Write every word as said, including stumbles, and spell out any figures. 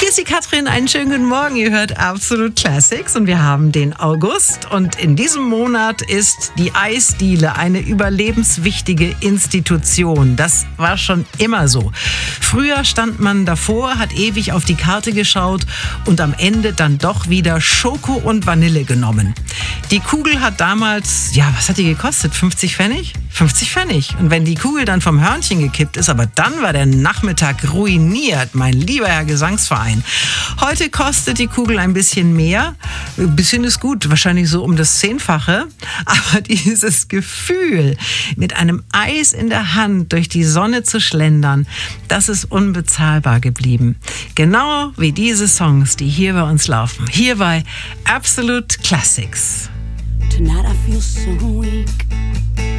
Hier ist die Katrin, einen schönen guten Morgen. Ihr hört Absolute Classics und wir haben den August. Und in diesem Monat ist die Eisdiele eine überlebenswichtige Institution. Das war schon immer so. Früher stand man davor, hat ewig auf die Karte geschaut und am Ende dann doch wieder Schoko und Vanille genommen. Die Kugel hat damals, ja, was hat die gekostet? fünfzig Pfennig? fünfzig Pfennig. Und wenn die Kugel dann vom Hörnchen gekippt ist, aber dann war der Nachmittag ruiniert, mein lieber Herr Gesangsverein. Heute kostet die Kugel ein bisschen mehr. Ein bisschen ist gut, wahrscheinlich so um das Zehnfache. Aber dieses Gefühl, mit einem Eis in der Hand durch die Sonne zu schlendern, das ist unbezahlbar geblieben. Genau wie diese Songs, die hier bei uns laufen. Hier bei Absolute Classics. Tonight I feel so weak.